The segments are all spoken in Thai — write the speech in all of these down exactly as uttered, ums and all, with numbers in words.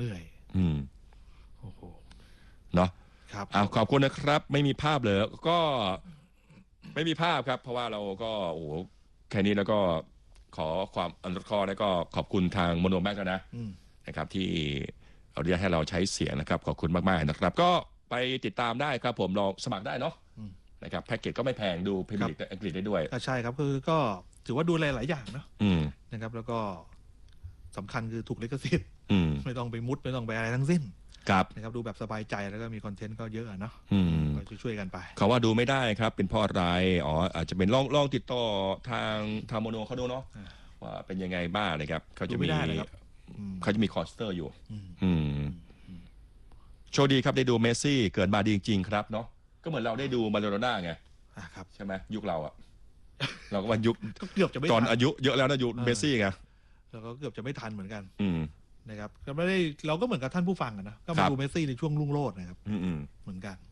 เหนื่อยอืมโอ้โหเนาะครับอ้าวขอบคุณนะครับไม่มีภาพเลยก็ไม่มีภาพครับเพราะว่าเราก็โอ้โหแค่นี้แล้วก็ขอความอนุเคราะห์แล้วก็ขอบคุณทางโมโนแม็กแล้วนะนะครับที่เอาเรียกให้เราใช้เสียงนะครับขอบคุณมากๆนะครับก็ไปติดตามได้ครับผมลองสมัครได้เนาะนะครับแพ็กเกจก็ไม่แพงดูพรีเมียร์ลีกอังกฤษได้ด้วยใช่ครับคือก็ถือว่าดูแลหลายอย่างเนาะนะครับแล้วก็สำคัญคือถูกลิขสิทธิ์ไม่ต้องไปมุดไม่ต้องไปอะไรทั้งสิ้นครับนะครับดูแบบสบายใจแล้วก็มีคอนเทนต์ก็เยอะเนาะก็ช่วยๆกันไปเขาว่าดูไม่ได้ครับเป็นเพราะอะไรอ๋ออาจจะเป็นลองลองติดต่อทางทางโมโนเขาดูเนาะว่าเป็นยังไงบ้างนะครับเขาจะมีเขาจะมีคอสเตอร์อยู่โชคดีครับได้ดูเมสซี่เกิดมาดีจริงๆครับเนาะก็เหมือนเราได้ดูมาโดโรน่าไงใช่ไหมยุคเราอะเราก็ว่ายุคเกือบจะไม่ตอนอายุเยอะแล้วนะยุคเมสซี่ไงเราก็เกือบจะไม่ทันเหมือนกันนะครับก็ไม่ได้เราก็เหมือนกับท่านผู้ฟังกันนะก็มาดูเมสซี่ในช่วงรุ่งโรจน์นะครับเหมือนกัน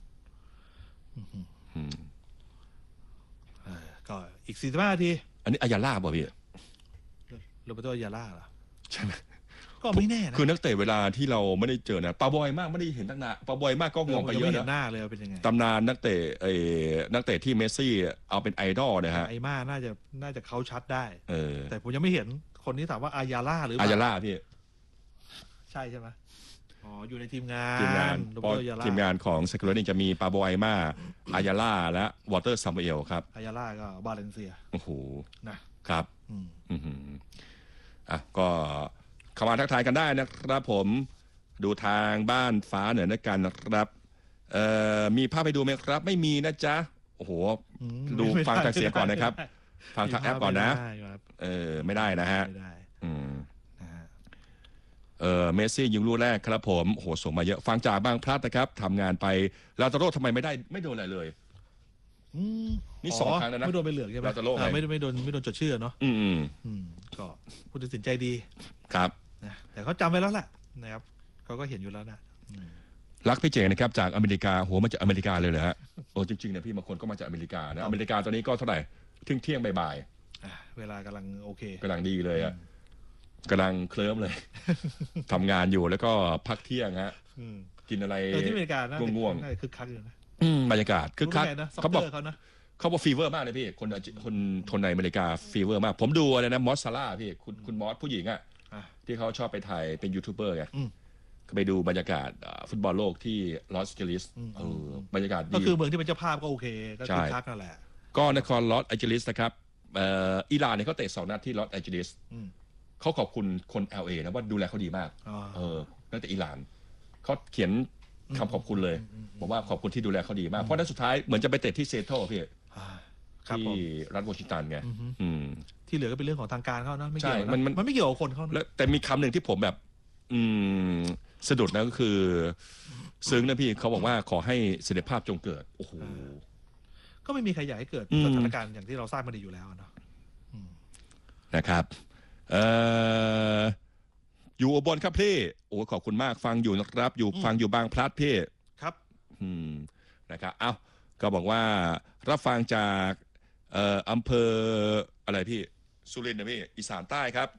ก็อีกสี่สิบห้านาทีอันนี้อายาล่าป่ะพี่โรเบโตอายาล่าเหรอใช่ไหมก็ไม่แน่นะคือนักเตะเวลาที่เราไม่ได้เจอนะปาบอยมากไม่ได้เห็นตั้งนานปาบอยมากก็งงไปเยอะนะหน้าเลยเป็นยังไงตำนานนักเตะไอ้นักเตะที่เมสซี่เอาเป็นไอดอลนะฮะไอม่าน่าจะน่าจะเขาชัดได้แต่ผมยังไม่เห็นคนนี้ถามว่าอายาล่าหรืออายาล่าพี่ใช่ใช่ไหมอ๋ออยู่ในทีมงานทีมงานทีมงานของเซคูลาริงจะมีปาโบไอมาอายาล่าและวอเตอร์ซัมเอลครับอายาล่าก็บาเลนเซียโอ้โหนะครับอืมอืมอ่ะก็เข้ามาทักทายกันได้นะครับผมดูทางบ้านฟ้าเหนือนะกันนะครับเอ่อมีภาพไปดูไหมครับไม่มีนะจ๊ะโอ้โหดูฟังจากเสียงก่อนนะครับฟังทางแอปก่อนนะเออไม่ได้นะฮะอืมเออเมสซี่ยิงลูกแรกครับผมโอ้โหส่งมาเยอะฟังจากบางพลัดนะครับทำงานไปลาตาโร่ทำไมไม่ได้ไม่โดนอะไรเลยนี่สองครั้งแล้วนะไม่โดนไปเหลืองใช่ไหมลาตาโร่ไม่ไม่โดนไม่โดนจดชื่อเนาะอืมอืมก็ผู้ตัดสินใจดีครับนะแต่เขาจำไว้แล้วแหละนะครับเขาก็เห็นอยู่แล้วนะรักพี่เจนะครับจากอเมริกาโหมาจากอเมริกาเลยเหรอฮะโอ้จริงๆนะพี่บางคนก็มาจากอเมริกานะอเมริกาตอนนี้ก็เท่าไหร่เที่ยงเที่ยงบ่ายๆเวลากำลังโอเคกำลังดีเลยอ่ะกำลังเคลิ้มเลยทำงานอยู่แล้วก็พักเที่ยงฮะกินอะไรที่อเมริกาง่วงๆคึกคักอยู่นะบรรยากาศคึกคักเขาบอกเขานะเขาบอกฟีเวอร์มากเลยพี่คนคนคนในอเมริกาฟีเวอร์มากผมดูอะไรนะมอสซาร่าพี่คุณคุณมอสผู้หญิงอ่ะที่เขาชอบไปถ่ายเป็นยูทูบเบอร์ไงไปดูบรรยากาศฟุตบอลโลกที่ลอสแอนเจลิสเออบรรยากาศดีก็คือเมืองที่เป็นเจ้าภาพก็โอเคก็คึกคักนั่นแหละก็นครลอสแอนเจลิสนะครับอิหร่านเนี่ยเขาเตะสองนัดที่ลอสแอนเจลิสเขาขอบคุณคน แอล เอ นะว่าดูแลเขาดีมากเออนักเตะอิหร่านเขาเขียนคำขอบคุณเลยบอกว่าขอบคุณที่ดูแลเขาดีมากเพราะนัดสุดท้ายเหมือนจะไปเตะที่เซโตพี่ที่รัฐวอชิงตันไงที่เหลือก็เป็นเรื่องของทางการเขานะไม่เกี่ยวมันมันไม่เกี่ยวกับคนเขาแต่มีคำหนึ่งที่ผมแบบอืมสะดุดนะก็คือซึ้งนะพี่เขาบอกว่าขอให้เสด็จภาพจงเกิดโอ้โหก็ไม่มีใครอยากให้เกิดสถานการณ์อย่างที่เราทราบมาดีอยู่แล้วเนาะนะครับเอ่ออยู่อุบลครับพี่โอ้ขอบคุณมากฟังอยู่นะครับอยู่ฟังอยู่บางพลัดพี่ครับอืมนะครับเอ้าก็บอกว่ารับฟังจากเอ่ออำเภออะไรพี่สุรินทร์นะพี่อีสานใต้ครับ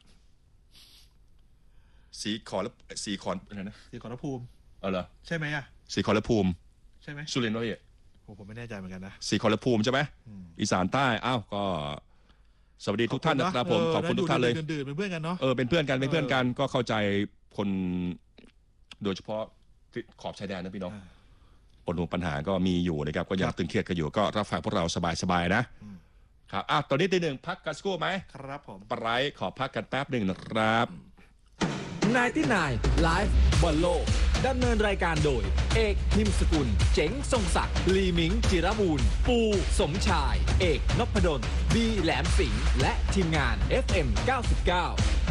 สีขอและสีขอนอะไรนะสีขอรภูมิเออเหรอใช่ไหมอ่ะสีขอรภูมิใช่ไหมสุรินทร์วะพี่โอ้ผมไม่แน่ใจเหมือนกันนะสีขอรภูมิใช่ไหมอีสานใต้อ้าวก็สวัสดีทุกท่านนะครับผมขอบคุณทุกท่านเลยดื่นเป็นเพื่อนกันเนาะเออเป็นเพื่อนกันเป็นเพื่อนกันก็เข้าใจคนโดยเฉพาะขอบชายแดนนะพี่น้องปนหัวปัญหาก็มีอยู่นะครับก็ยังตึงเครียดกันอยู่ก็รับฟังพวกเราสบายๆนะครับอ่ะตอนนี้ตีหนึ่งพักกันสักครู่ไหมครับผมปะไรขอพักกันแป๊บหนึ่งนะครับนายที่นายไลฟ์บอลโลกดำเนินรายการโดยเอกนิมสกุลเจ๋งทรงศักดิ์ลีมิงจิรบูรณ์ปูสมชายเอกนพดลบีแหลมสิงห์และทีมงาน เอฟ เอ็ม เก้าสิบเก้า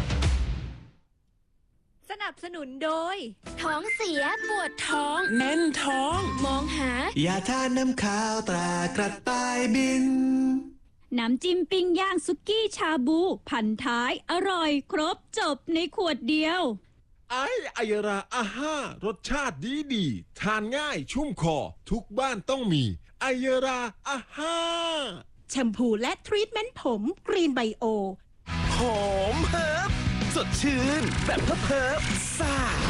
สนับสนุนโดยท้องเสียปวดท้องแน่นท้องมองหายาทาน้ำข้าวตรากระต่ายบินน้ำจิ้มปิ้งย่างซุกี้ชาบูพันท้ายอร่อยครบจบในขวดเดียวไอไอยราอาห้ารสชาติดีดีทานง่ายชุ่มคอทุกบ้านต้องมีไอยราอาห้าแชมพูและทรีทเมนต์ผมกรีนไบโอหอมเฮิร์บสดชื่นแบบเพิบซ่า